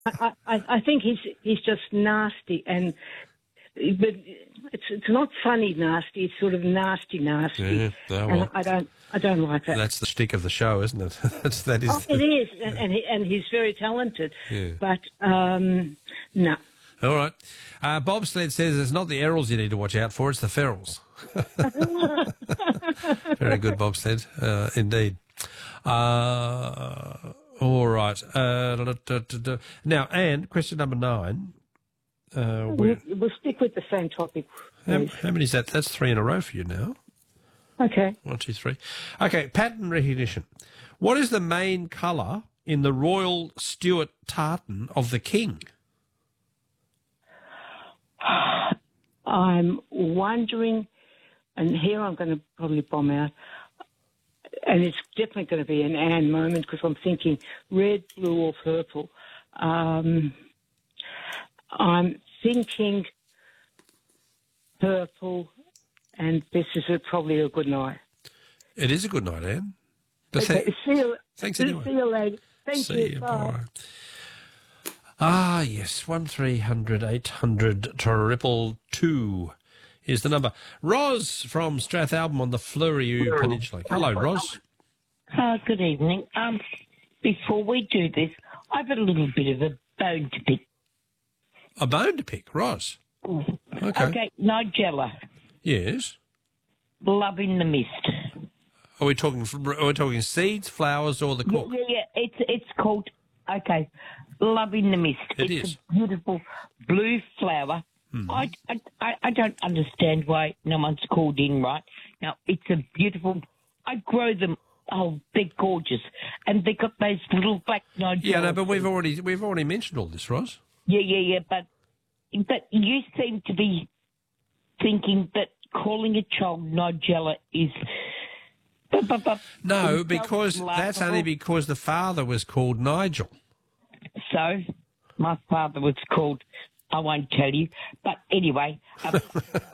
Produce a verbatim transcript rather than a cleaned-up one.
I, I, I think he's he's just nasty, and but it's it's not funny nasty. It's sort of nasty nasty, Yeah, oh, and well. I don't I don't like that. That's the shtick of the show, isn't it? That's, that is. Oh, it is, and and, he, and he's very talented. Yeah. But um, no. All right. Uh, Bobsled says it's not the Errolls you need to watch out for, it's the Ferrells. Very good, Bobsled, uh, indeed. Uh, all right. Uh, da, da, da, da. Now, Anne, question number nine. Uh, We'll, we'll stick with the same topic. how, please. how many is that? That's three in a row for you now. Okay. One, two, three. Okay, pattern recognition. What is the main colour in the Royal Stuart tartan of the King? I'm wondering, and here I'm going to probably bomb out, and it's definitely going to be an Anne moment because I'm thinking red, blue, or purple. Um, I'm thinking purple, and this is a, probably a good night. It is a good night, Anne. But Okay, th- see you, thanks see, anyway. see you later. Thank See you. you. Bye. Bye. Ah, yes, one three hundred eight hundred triple two is the number. Ros from Strathalbyn on the Fleurieu Peninsula. Hello, Ros. Uh, good evening. Um, before we do this, I've a little bit of a bone to pick. A bone to pick, Ros. Okay. Okay, Nigella, Yes. Love in the Mist. Are we talking? Are we talking seeds, flowers, or the Yeah, cork? yeah, yeah. It's it's called okay, Love in the Mist. It it's is. a beautiful blue flower. I, I, I I don't understand why no one's called in right now. It's a beautiful. I grow them. Oh, they're gorgeous, and they got those little black Nigella. Yeah, no, but we've already we've already mentioned all this, Ros. Yeah, yeah, yeah, but but you seem to be thinking that calling a child Nigella is. But, but, but No, it's because that's only laughable. because the father was called Nigel. So, my father was called. I won't tell you, but anyway. Um,